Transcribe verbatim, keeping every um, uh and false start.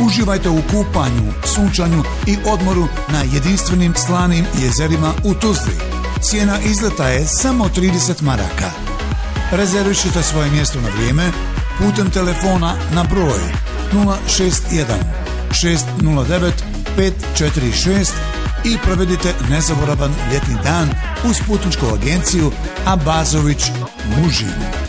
Uživajte u kupanju, sunčanju i odmoru na jedinstvenim slanim jezerima u Tuzli. Cijena izleta je samo trideset maraka. Rezervišite svoje mjesto na vrijeme putem telefona na broj nula šest jedan šest nula devet pet četiri šest i provedite nezaboravan ljetni dan uz putničku agenciju Abazović Mužin.